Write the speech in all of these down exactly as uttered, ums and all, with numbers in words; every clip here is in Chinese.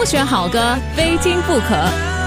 挑选好歌，非听不可。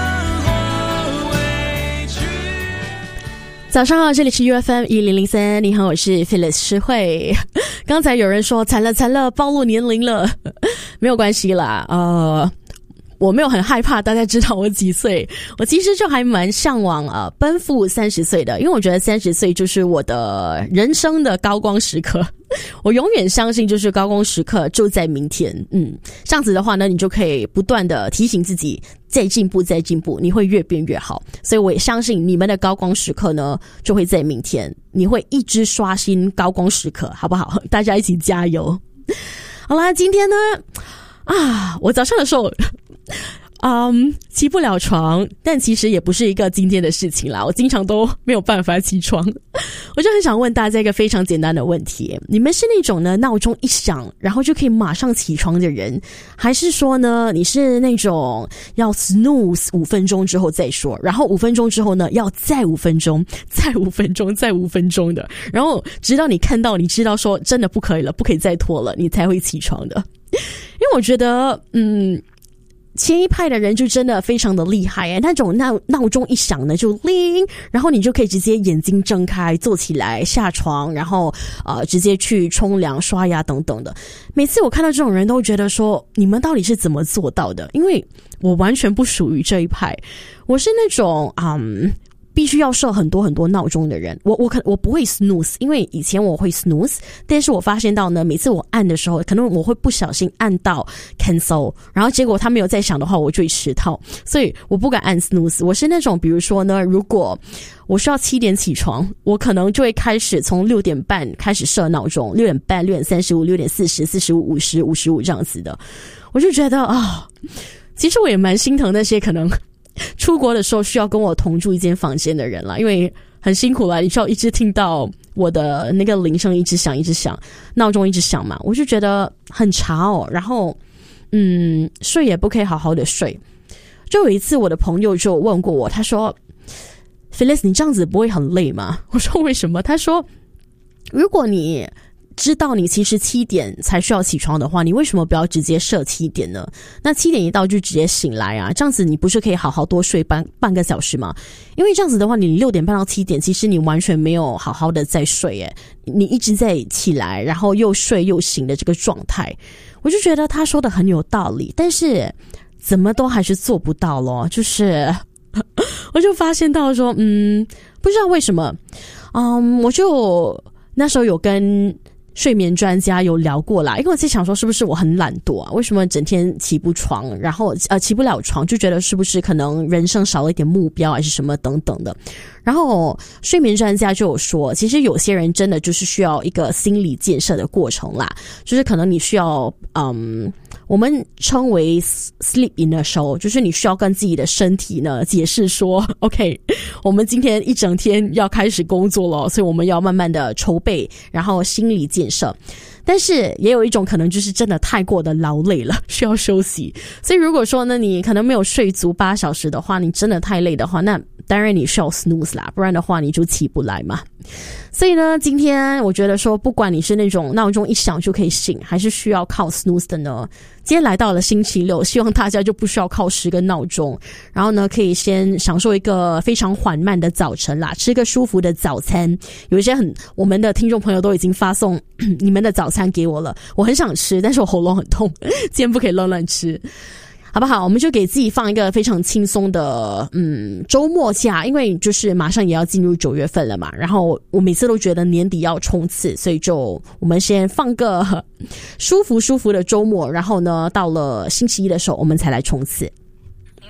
早上好，这里是 U F M 一零零三，你好，我是 Phyllis 诗慧。刚才有人说惨了惨了，暴露年龄了，没有关系啦，呃。我没有很害怕大家知道我几岁，我其实就还蛮向往呃奔赴三十岁的，因为我觉得三十岁就是我的人生的高光时刻。我永远相信就是高光时刻就在明天，嗯，这样子的话呢，你就可以不断的提醒自己再进步再进步，你会越变越好。所以我也相信你们的高光时刻呢就会在明天，你会一直刷新高光时刻，好不好？大家一起加油。好啦，今天呢啊，我早上的时候嗯，起不了床，但其实也不是一个今天的事情啦，我经常都没有办法起床。我就很想问大家一个非常简单的问题，你们是那种呢闹钟一响然后就可以马上起床的人，还是说呢你是那种要 snooze 五分钟之后再说，然后五分钟之后呢要再五分钟再五分钟再五分钟的，然后直到你看到你知道说真的不可以了，不可以再拖了，你才会起床的。因为我觉得嗯前一派的人就真的非常的厉害耶，那种闹闹钟一响呢就铃，然后你就可以直接眼睛睁开坐起来下床，然后呃直接去冲凉刷牙等等的。每次我看到这种人都觉得说你们到底是怎么做到的，因为我完全不属于这一派，我是那种嗯必须要设很多很多闹钟的人。我我可我不会 snooze， 因为以前我会 snooze， 但是我发现到呢，每次我按的时候，可能我会不小心按到 cancel， 然后结果他没有再响的话，我就会迟到，所以我不敢按 snooze。我是那种，比如说呢，如果我需要七点起床，我可能就会开始从六点半开始设闹钟，六点半、六点三十五、六点四十、四十五、五十、五十五这样子的。我就觉得啊、哦，其实我也蛮心疼那些可能出国的时候需要跟我同住一间房间的人啦，因为很辛苦啦，你需要一直听到我的那个铃声一直响一直响，闹钟一直响嘛，我就觉得很茶哦，然后嗯睡也不可以好好的睡。就有一次我的朋友就问过我，他说 Phyllis 你这样子不会很累吗？我说为什么？他说如果你知道你其实七点才需要起床的话，你为什么不要直接设七点呢？那七点一到就直接醒来啊，这样子你不是可以好好多睡半半个小时吗？因为这样子的话，你六点半到七点，其实你完全没有好好的在睡耶，你一直在起来，然后又睡又醒的这个状态。我就觉得他说的很有道理，但是怎么都还是做不到咯，就是我就发现到说，嗯，不知道为什么，嗯，我就那时候有跟睡眠专家有聊过啦，因为我在想说是不是我很懒惰啊？为什么整天起不床，然后呃起不了床，就觉得是不是可能人生少了一点目标还是什么等等的。然后睡眠专家就有说，其实有些人真的就是需要一个心理建设的过程啦，就是可能你需要嗯我们称为 sleep in the show， 就是你需要跟自己的身体呢解释说 OK 我们今天一整天要开始工作了，所以我们要慢慢的筹备，然后心理建设。但是也有一种可能就是真的太过的劳累了，需要休息。所以如果说呢你可能没有睡足八小时的话，你真的太累的话，那当然你需要 snooze 啦，不然的话你就起不来嘛。所以呢今天我觉得说不管你是那种闹钟一响就可以醒，还是需要靠 snooze 的呢，今天来到了星期六，希望大家就不需要靠十个闹钟，然后呢可以先享受一个非常缓慢的早晨啦，吃个舒服的早餐。有一些很我们的听众朋友都已经发送你们的早餐给我了，我很想吃，但是我喉咙很痛，今天不可以乱乱吃，好不好？我们就给自己放一个非常轻松的嗯周末假，因为就是马上也要进入九月份了嘛，然后我每次都觉得年底要冲刺，所以就我们先放个舒服舒服的周末，然后呢到了星期一的时候我们才来冲刺。